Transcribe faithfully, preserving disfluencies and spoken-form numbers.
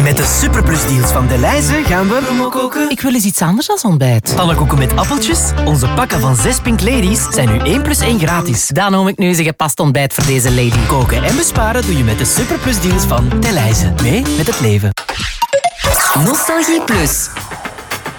Met de Superplus-deals van Delhaize gaan we koken. Ik wil eens iets anders als ontbijt. Pannenkoeken met appeltjes. Onze pakken van zes Pink Ladies zijn nu één plus één gratis. Dan noem ik nu eens een gepast ontbijt voor deze lady. Koken en besparen doe je met de Superplus-deals van Delhaize. Mee met het leven. Nostalgie Plus.